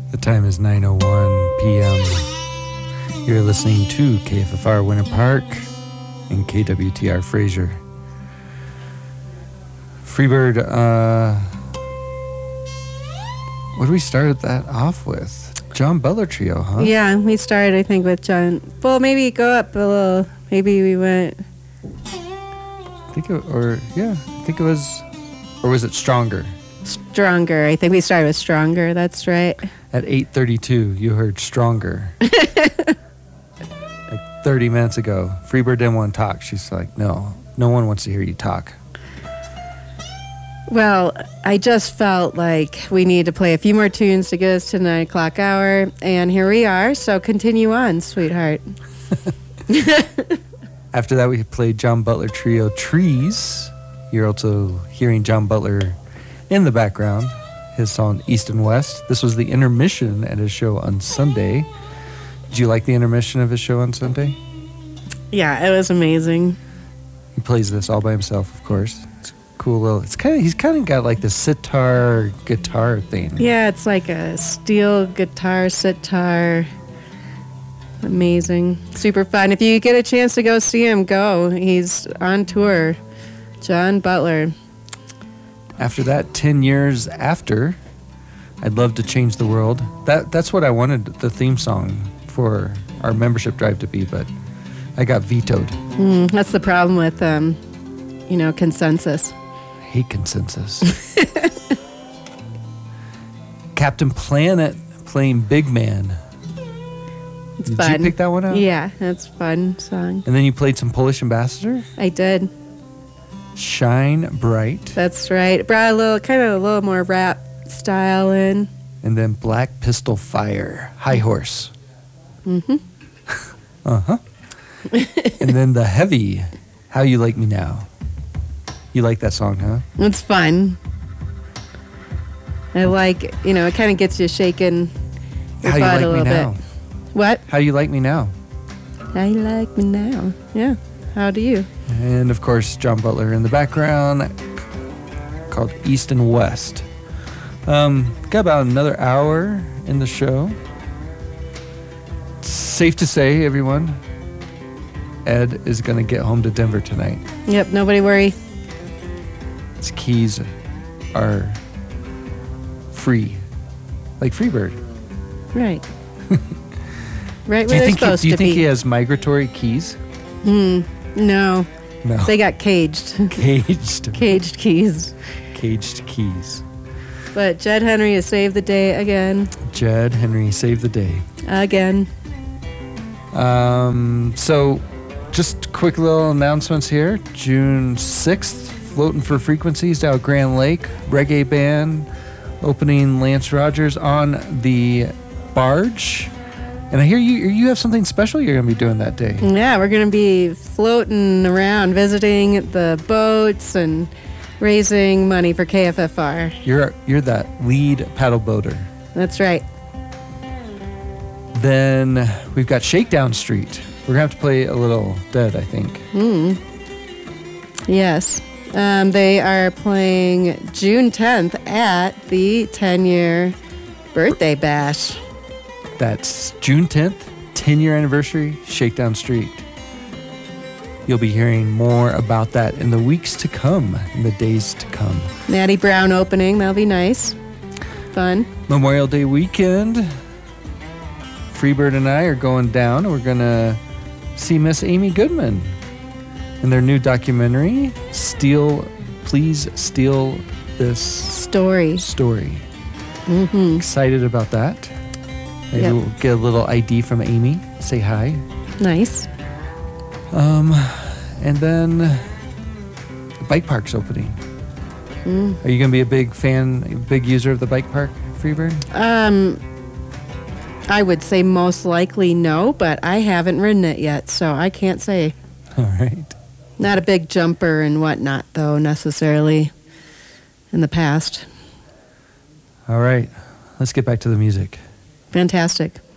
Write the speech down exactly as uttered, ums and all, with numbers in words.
The time is nine oh one p.m. You're listening to K F F R Winter Park and K W T R Fraser. Freebird, uh, what did we start that off with? John Butler Trio, huh? Yeah, we started, I think, with John. Well, maybe go up a little. Maybe we went. I think it, or, yeah, I think it was, or was it Stronger? Stronger. I think we started with Stronger. That's right. At eight thirty-two, you heard Stronger. Like thirty minutes ago. Freebird didn't want to talk. She's like, no, no one wants to hear you talk. Well, I just felt like we need to play a few more tunes to get us to the nine o'clock hour, and here we are, so continue on, sweetheart. After that, we played John Butler Trio Trees. You're also hearing John Butler in the background, his song East and West. This was the intermission at his show on Sunday. Did you like the intermission of his show on Sunday? Yeah, it was amazing. He plays this all by himself, of course. It's cool little. It's kind of he's kind of got like the sitar guitar thing. Yeah, it's like a steel guitar, sitar. Amazing, super fun. If you get a chance to go see him, go. He's on tour. John Butler. After that, ten years after, I'd Love to Change the World. That that's what I wanted the theme song for our membership drive to be, but I got vetoed. Mm, that's the problem with, um, you know, consensus. I hate consensus. Captain Planet playing Big Man. It's Did fun. you pick that one out? Yeah, that's a fun song. And then you played some Polish Ambassador? I did. Shine Bright. That's right. Brought a little, kind of a little more rap style in. And then Black Pistol Fire, High Horse. Mm-hmm. Uh-huh. And then the heavy, How You Like Me Now. You like that song, huh? It's fun. I like, you know, it kind of gets you shaking your How You butt Like a Me little Now. bit. What? How You Like Me Now. How you like me now? Yeah. How do you? And, of course, John Butler in the background, called East and West. Um, got about another hour in the show. It's safe to say, everyone, Ed is going to get home to Denver tonight. Yep, nobody worry. His keys are free, like Freebird. Right. Right Do where you they're think he, supposed do you to think be. he has migratory keys? Hmm. No. No. They got caged. Caged. Caged keys. Caged keys. But Jed Henry has saved the day again. Jed Henry saved the day. Again. Um, so, just quick little announcements here. June sixth, Floating for Frequencies down at Grand Lake. Reggae band opening Lance Rogers on the barge. And I hear you you have something special you're going to be doing that day. Yeah, we're going to be floating around, visiting the boats and raising money for K F F R. You're you're that lead paddle boater. That's right. Then we've got Shakedown Street. We're going to have to play a little Dead, I think. Mm. Yes. Um, they are playing June tenth at the ten-year birthday bash. That's June tenth, ten-year anniversary, Shakedown Street. You'll be hearing more about that in the weeks to come, in the days to come. Maddie Brown opening. That'll be nice. Fun. Memorial Day weekend. Freebird and I are going down, and we're going to see Miss Amy Goodman in their new documentary, Steal, Please Steal This Story. Story. Mm-hmm. Excited about that. Maybe Yep. we'll get a little I D from Amy. Say hi. Nice. Um, and then the bike park's opening. Mm. Are you going to be a big fan, a big user of the bike park, Freebird? Um, I would say most likely no, but I haven't ridden it yet, so I can't say. All right. Not a big jumper and whatnot, though, necessarily in the past. All right. Let's get back to the music. Fantastic.